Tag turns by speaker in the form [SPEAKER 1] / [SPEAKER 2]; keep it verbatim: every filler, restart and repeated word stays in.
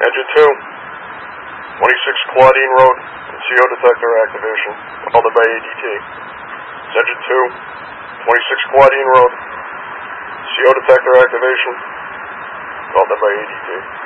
[SPEAKER 1] Engine two, twenty-six Claudine Road, C O detector activation, called by A D T. Engine two, twenty-six Claudine Road, C O detector activation, called by A D T.